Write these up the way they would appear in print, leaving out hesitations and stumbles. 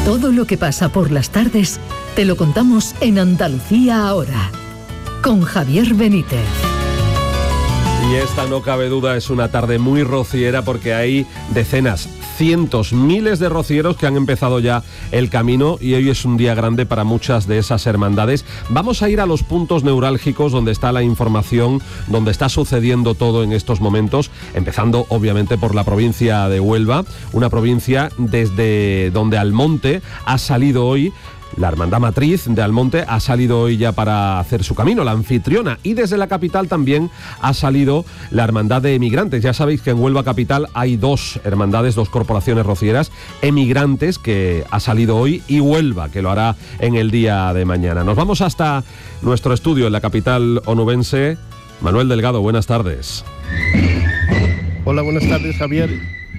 Todo lo que pasa por las tardes te lo contamos en Andalucía Ahora, con Javier Benítez. Y esta, no cabe duda, es una tarde muy rociera porque hay decenas, cientos, miles de rocieros que han empezado ya el camino y hoy es un día grande para muchas de esas hermandades. Vamos a ir a los puntos neurálgicos donde está la información, donde está sucediendo todo en estos momentos, empezando obviamente por la provincia de Huelva, una provincia desde donde Almonte ha salido hoy. La Hermandad Matriz de Almonte ha salido hoy ya para hacer su camino, la anfitriona, y desde la capital también ha salido la Hermandad de Emigrantes. Ya sabéis que en Huelva capital hay dos hermandades, dos corporaciones rocieras, Emigrantes, que ha salido hoy, y Huelva, que lo hará en el día de mañana. Nos vamos hasta nuestro estudio en la capital onubense. Manuel Delgado, buenas tardes. Hola, buenas tardes, Javier.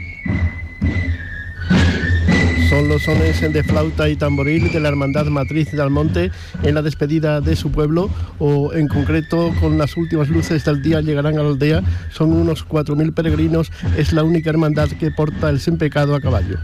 Son los sones de flauta y tamboril de la Hermandad Matriz de Almonte en la despedida de su pueblo, o en concreto con las últimas luces del día llegarán a la aldea. Son unos 4.000 peregrinos, es la única hermandad que porta el sin pecado a caballo.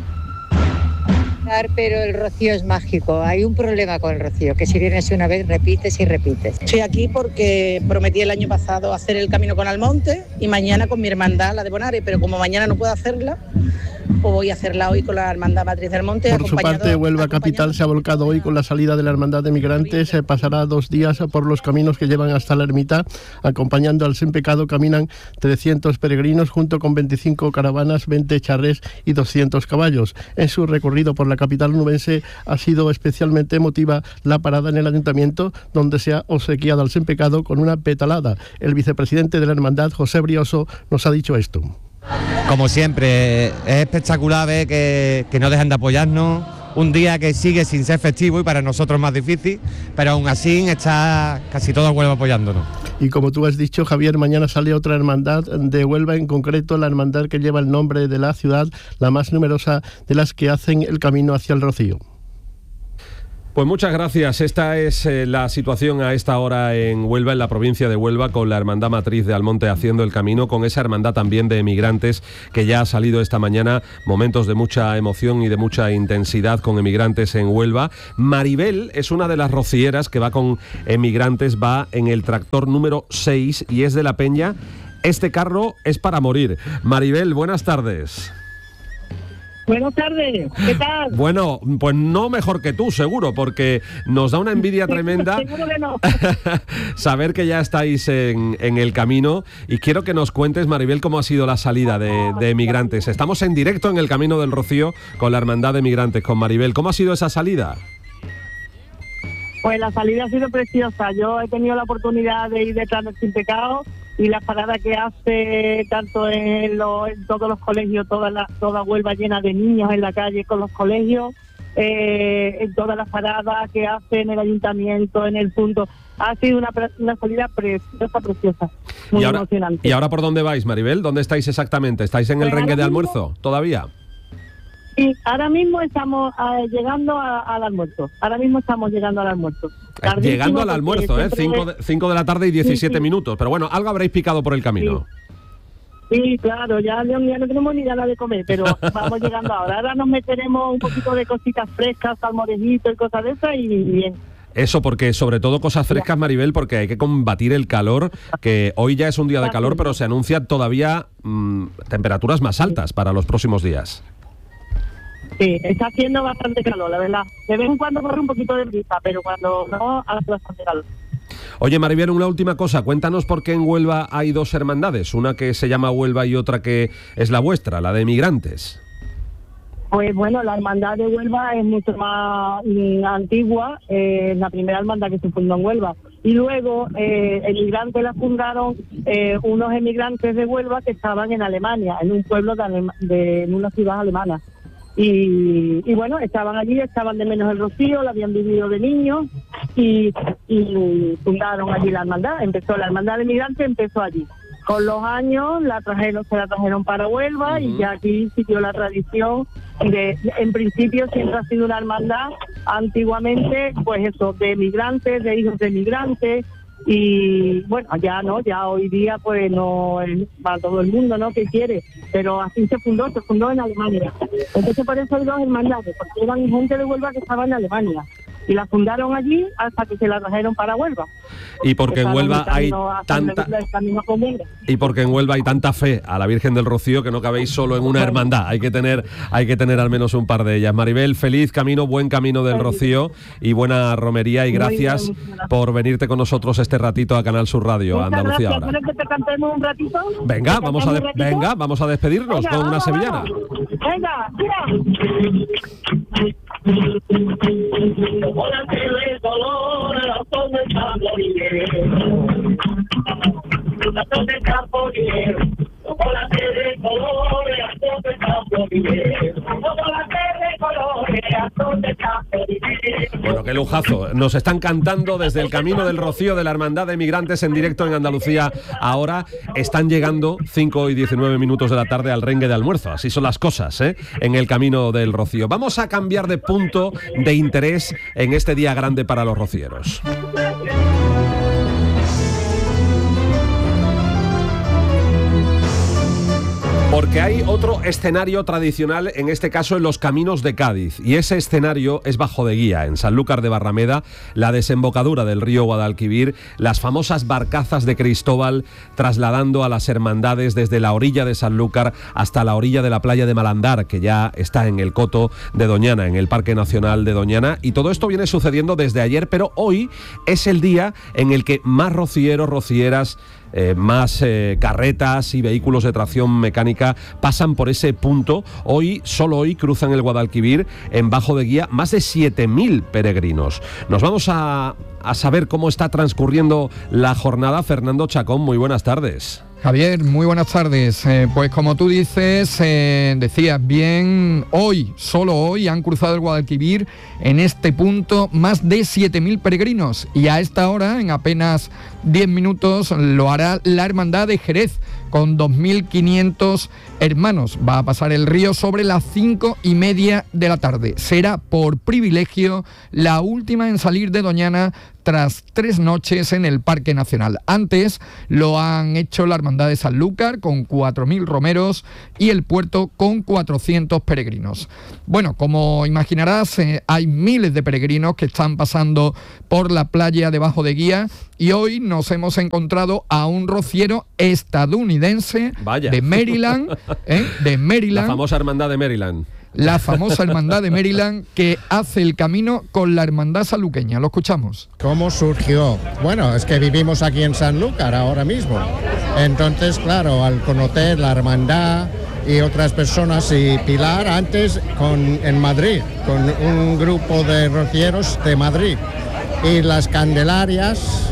Pero el rocío es mágico, hay un problema con el rocío, que si vienes una vez repites y repites. Estoy aquí porque prometí el año pasado hacer el camino con Almonte y mañana con mi hermandad, la de Bonares, pero como mañana no puedo hacerla, pues voy a hacerla hoy con la Hermandad Matriz del Monte. Por su parte, Huelva capital se ha volcado hoy con la salida de la Hermandad de Migrantes. Pasará 2 días por los caminos que llevan hasta la ermita. Acompañando al sin pecado caminan 300 peregrinos junto con 25 caravanas, 20 charrés y 200 caballos. En su recorrido por la capital onubense ha sido especialmente emotiva la parada en el ayuntamiento, donde se ha obsequiado al sin pecado con una petalada. El vicepresidente de la Hermandad, José Brioso, nos ha dicho esto. Como siempre, es espectacular ver que no dejan de apoyarnos, un día que sigue sin ser festivo y para nosotros más difícil, pero aún así está casi todo Huelva apoyándonos. Y como tú has dicho, Javier, mañana sale otra hermandad de Huelva, en concreto la hermandad que lleva el nombre de la ciudad, la más numerosa de las que hacen el camino hacia el Rocío. Pues muchas gracias. Esta es la situación a esta hora en Huelva, en la provincia de Huelva, con la Hermandad Matriz de Almonte haciendo el camino, con esa hermandad también de Emigrantes que ya ha salido esta mañana. Momentos de mucha emoción y de mucha intensidad con Emigrantes en Huelva. Maribel es una de las rocieras que va con Emigrantes, va en el tractor número 6 y es de la Peña. Este carro es para morir. Maribel, buenas tardes. Buenas tardes, ¿qué tal? Bueno, pues no mejor que tú, seguro, porque nos da una envidia tremenda Seguro que no. saber que ya estáis en el camino, y quiero que nos cuentes, Maribel, cómo ha sido la salida de Emigrantes. Estamos en directo en el Camino del Rocío con la Hermandad de Emigrantes, con Maribel. ¿Cómo ha sido esa salida? Pues la salida ha sido preciosa. Yo he tenido la oportunidad de ir detrás del sin pecado y las paradas que hace tanto en todos los colegios, toda Huelva llena de niños en la calle con los colegios, en todas las paradas que hace en el ayuntamiento, en el punto. Ha sido una salida preciosa, muy emocionante. ¿Y ahora por dónde vais, Maribel? ¿Dónde estáis exactamente? ¿Estáis en el rengue de almuerzo todavía? Sí, ahora mismo estamos llegando al almuerzo. Ahora mismo estamos llegando al almuerzo. Llegando al almuerzo, 5 de la tarde y 17 minutos. Pero bueno, algo habréis picado por el camino. Sí, claro, ya no tenemos ni ganas de comer, pero vamos llegando ahora. Ahora nos meteremos un poquito de cositas frescas, salmorejitos y cosas de esas y bien. Eso, porque sobre todo cosas frescas, Maribel, porque hay que combatir el calor, que hoy ya es un día de calor, pero se anuncian todavía temperaturas más altas para los próximos días. Sí, está haciendo bastante calor, la verdad. De vez en cuando corre un poquito de brisa, pero cuando no, hace bastante calor. Oye, Maribel, una última cosa. Cuéntanos por qué en Huelva hay dos hermandades. Una que se llama Huelva y otra que es la vuestra, la de Emigrantes. Pues bueno, la hermandad de Huelva es mucho más antigua, la primera hermandad que se fundó en Huelva. Y luego, Emigrantes la fundaron unos emigrantes de Huelva que estaban en Alemania, en un pueblo en una ciudad alemana. Y bueno, estaban allí, estaban de menos el Rocío, la habían vivido de niños y fundaron allí la hermandad. La hermandad de Emigrantes empezó allí. Con los años se la trajeron para Huelva y ya aquí siguió la tradición en principio siempre ha sido una hermandad antiguamente, pues eso, de emigrantes, de hijos de emigrantes, Y bueno, ya hoy día pues no es para todo el mundo, ¿no? Que quiere, pero así se fundó en Alemania. Entonces por eso hay dos hermandades, porque eran gente de Huelva que estaba en Alemania. Y la fundaron allí hasta que se la trajeron para Huelva. Y porque en Huelva hay tanta fe a la Virgen del Rocío que no cabéis solo en una hermandad. Hay que tener al menos un par de ellas. Maribel, feliz camino, buen camino del Rocío y buena romería, y gracias por venirte con nosotros este ratito a Canal Sur Radio, Andalucía Ahora. ¿Quieres que te cantemos un ratito? Venga, vamos a despedirnos con una sevillana. Venga, mira. Hola, de color, la zona de Campoliero. Hola, de color, la zona de Campoliero. Hola, de color, la zona de Campoliero. Bueno, qué lujazo. Nos están cantando desde el Camino del Rocío de la Hermandad de Migrantes en directo en Andalucía Ahora. Están llegando 5 y 19 minutos de la tarde al rengue de almuerzo. Así son las cosas, en el Camino del Rocío. Vamos a cambiar de punto de interés en este día grande para los rocieros. Porque hay otro escenario tradicional, en este caso en los caminos de Cádiz, y ese escenario es Bajo de Guía, en Sanlúcar de Barrameda, la desembocadura del río Guadalquivir, las famosas barcazas de Cristóbal trasladando a las hermandades desde la orilla de Sanlúcar hasta la orilla de la playa de Malandar, que ya está en el coto de Doñana, en el Parque Nacional de Doñana, y todo esto viene sucediendo desde ayer, pero hoy es el día en el que más rocieros, rocieras, más carretas y vehículos de tracción mecánica pasan por ese punto. Solo hoy cruzan el Guadalquivir en Bajo de Guía más de 7.000 peregrinos. Nos vamos a saber cómo está transcurriendo la jornada. Fernando Chacón, muy buenas tardes. Javier, muy buenas tardes. Pues como tú dices, decías bien, solo hoy han cruzado el Guadalquivir en este punto más de 7.000 peregrinos, y a esta hora, en apenas 10 minutos, lo hará la Hermandad de Jerez con 2.500 hermanos. Va a pasar el río sobre las 5:30 de la tarde. Será por privilegio la última en salir de Doñana tras 3 noches en el Parque Nacional. Antes lo han hecho la Hermandad de Sanlúcar con 4.000 romeros y el puerto con 400 peregrinos. Bueno, como imaginarás, hay miles de peregrinos que están pasando por la playa de Bajo de Guía, y hoy nos hemos encontrado a un rociero estadounidense. Vaya. De Maryland, La famosa Hermandad de Maryland. La famosa Hermandad de Maryland, que hace el camino con la Hermandad sanluqueña. Lo escuchamos. ¿Cómo surgió? Bueno, es que vivimos aquí en Sanlúcar ahora mismo. Entonces, claro, al conocer la hermandad y otras personas, y Pilar antes en Madrid, con un grupo de rocieros de Madrid, y las Candelarias,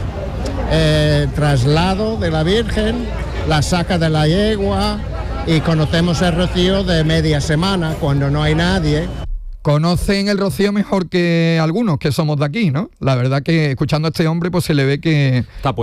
traslado de la Virgen, la saca de la yegua, y conocemos el rocío de media semana, cuando no hay nadie. Conocen el rocío mejor que algunos que somos de aquí, ¿no? La verdad que escuchando a este hombre pues se le ve que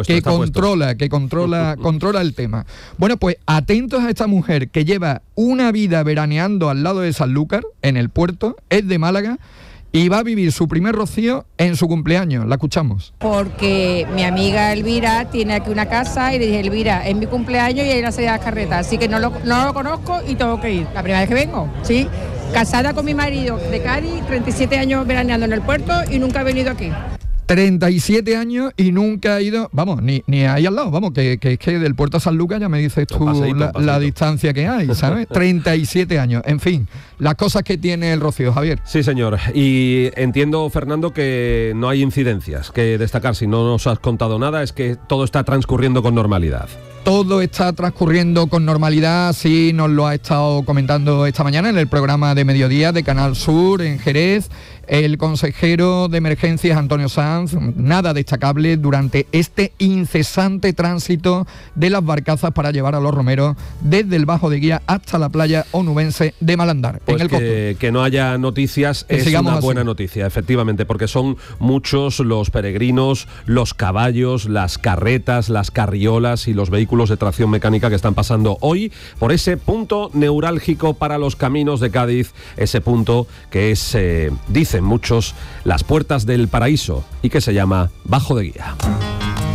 controla el tema. Bueno, pues atentos a esta mujer que lleva una vida veraneando al lado de Sanlúcar, en el puerto, es de Málaga, y va a vivir su primer rocío en su cumpleaños. La escuchamos. Porque mi amiga Elvira tiene aquí una casa y le dije, Elvira, es mi cumpleaños y hay una serie de carretas, así que no lo conozco y tengo que ir. La primera vez que vengo, sí. Casada con mi marido de Cádiz, 37 años veraneando en el puerto y nunca he venido aquí. 37 años y nunca ha ido, vamos, ni ahí al lado, vamos, que es que del puerto a Sanlúcar ya me dices tú la distancia que hay, ¿sabes? 37 años, en fin, las cosas que tiene el rocío, Javier. Sí, señor, y entiendo, Fernando, que no hay incidencias que destacar. Si no nos has contado nada, es que todo está transcurriendo con normalidad. Todo está transcurriendo con normalidad, así nos lo ha estado comentando esta mañana en el programa de mediodía de Canal Sur en Jerez el consejero de emergencias Antonio Sanz. Nada destacable durante este incesante tránsito de las barcazas para llevar a los romeros desde el Bajo de Guía hasta la playa onubense de Malandar. Pues en el que no haya noticias es una buena noticia, efectivamente, porque son muchos los peregrinos, los caballos, las carretas, las carriolas y los vehículos de tracción mecánica que están pasando hoy por ese punto neurálgico para los caminos de Cádiz, ese punto que es, dicen muchos, las puertas del paraíso y que se llama Bajo de Guía.